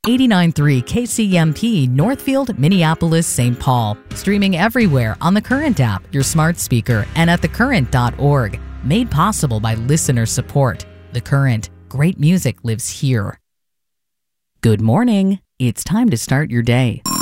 89.3 KCMP, Northfield, Minneapolis, St. Paul. Streaming everywhere on the Current app, your smart speaker, and at thecurrent.org. Made possible by listener support. The Current. Great music lives here. Good morning. It's time to start your day.